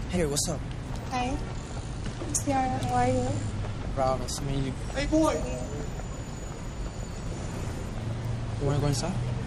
Hey, what's up? Hi. Ciara, how are you? Proud, nice to meet you. Hey, boy. You wanna go inside?